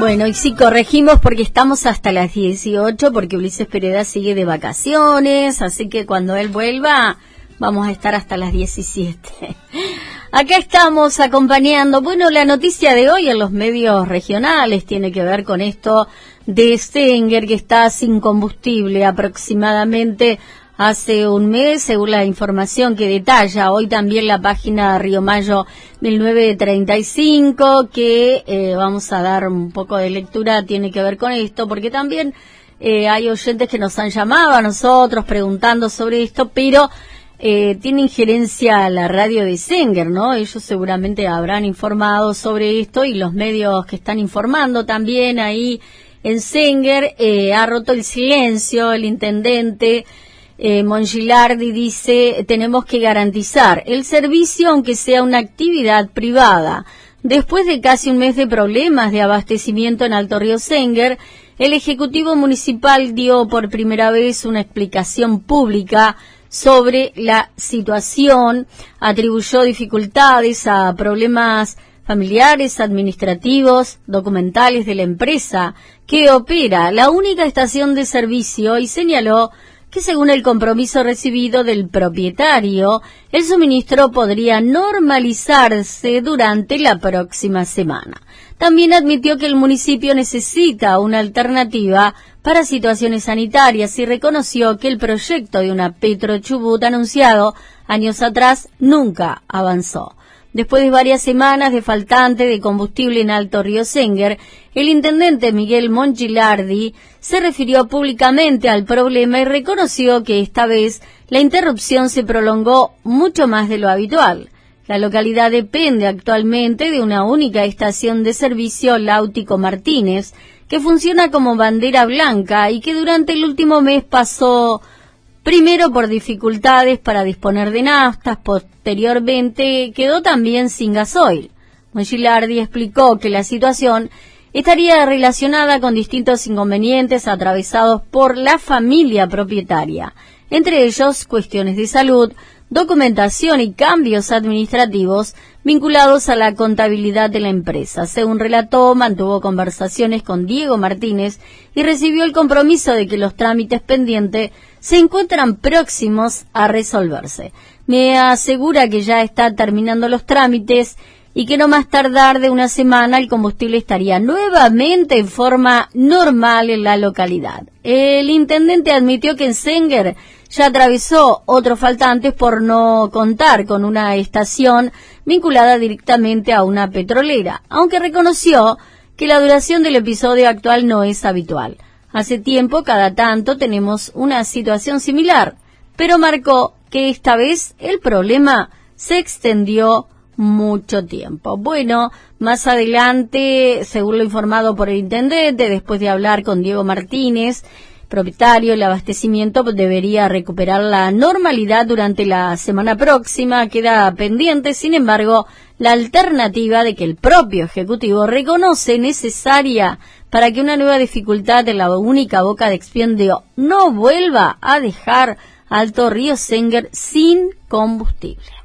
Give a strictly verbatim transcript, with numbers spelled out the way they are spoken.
Bueno, y sí, corregimos porque estamos hasta las dieciocho, porque Ulises Pereda sigue de vacaciones, así que cuando él vuelva vamos a estar hasta las diecisiete. Acá estamos acompañando, bueno, la noticia de hoy en los medios regionales tiene que ver con esto de Senger, que está sin combustible aproximadamente hace un mes, según la información que detalla hoy también la página Río Mayo mil novecientos treinta y cinco, que eh, vamos a dar un poco de lectura, tiene que ver con esto, porque también eh, hay oyentes que nos han llamado a nosotros preguntando sobre esto, pero eh, tiene injerencia la radio de Senger, ¿no? Ellos seguramente habrán informado sobre esto y los medios que están informando también ahí en Senger eh, ha roto el silencio el intendente Eh, Mongilardi. Dice, tenemos que garantizar el servicio aunque sea una actividad privada. Después de casi un mes de problemas de abastecimiento en Alto Río Senger, el Ejecutivo Municipal dio por primera vez una explicación pública sobre la situación, atribuyó dificultades a problemas familiares, administrativos, documentales de la empresa que opera la única estación de servicio y señaló que según el compromiso recibido del propietario, el suministro podría normalizarse durante la próxima semana. También admitió que el municipio necesita una alternativa para situaciones sanitarias y reconoció que el proyecto de una Petro Chubut anunciado años atrás nunca avanzó. Después de varias semanas de faltante de combustible en Alto Río Senger, el intendente Miguel Mongilardi se refirió públicamente al problema y reconoció que esta vez la interrupción se prolongó mucho más de lo habitual. La localidad depende actualmente de una única estación de servicio, Láutico Martínez, que funciona como bandera blanca y que durante el último mes pasó primero por dificultades para disponer de naftas, posteriormente quedó también sin gasoil. Mongilardi explicó que la situación estaría relacionada con distintos inconvenientes atravesados por la familia propietaria, entre ellos cuestiones de salud, documentación y cambios administrativos vinculados a la contabilidad de la empresa. Según relató, mantuvo conversaciones con Diego Martínez y recibió el compromiso de que los trámites pendientes se encuentran próximos a resolverse. Me asegura que ya está terminando los trámites y que no más tardar de una semana el combustible estaría nuevamente en forma normal en la localidad. El intendente admitió que en Senger ya atravesó otros faltantes por no contar con una estación vinculada directamente a una petrolera, aunque reconoció que la duración del episodio actual no es habitual. Hace tiempo, cada tanto, tenemos una situación similar, pero marcó que esta vez el problema se extendió mucho tiempo. Bueno, más adelante, según lo informado por el intendente, después de hablar con Diego Martínez, propietario, el abastecimiento debería recuperar la normalidad durante la semana próxima, queda pendiente, sin embargo, la alternativa de que el propio Ejecutivo reconoce necesaria para que una nueva dificultad en la única boca de expendio no vuelva a dejar Alto Río Senger sin combustible.